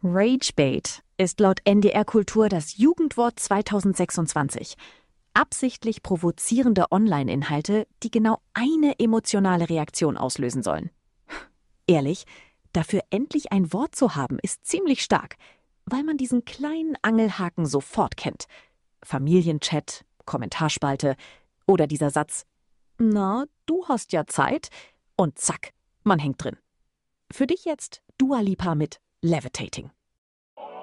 Ragebait ist laut NDR Kultur das Jugendwort 2026. Absichtlich provozierende Online-Inhalte, die genau eine emotionale Reaktion auslösen sollen. Ehrlich, dafür endlich ein Wort zu haben, ist ziemlich stark, weil man diesen kleinen Angelhaken sofort kennt. Familienchat, Kommentarspalte oder dieser Satz: „Na, du hast ja Zeit" und zack, man hängt drin. Für dich jetzt Dua Lipa mit Levitating.